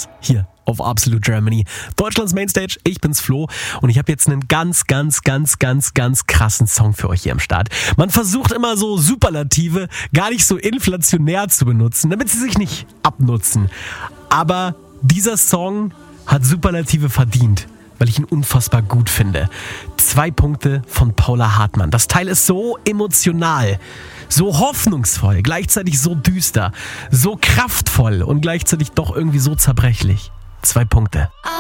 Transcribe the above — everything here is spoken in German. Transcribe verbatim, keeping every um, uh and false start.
das hier auf Absolute Germany. Deutschlands Mainstage, ich bin's Flo und ich habe jetzt einen ganz, ganz, ganz, ganz, ganz krassen Song für euch hier am Start. Man versucht immer so Superlative gar nicht so inflationär zu benutzen, damit sie sich nicht abnutzen. Aber dieser Song hat Superlative verdient, weil ich ihn unfassbar gut finde. Zwei Punkte von Paula Hartmann. Das Teil ist so emotional, so hoffnungsvoll, gleichzeitig so düster, so kraftvoll und gleichzeitig doch irgendwie so zerbrechlich. Zwei Punkte.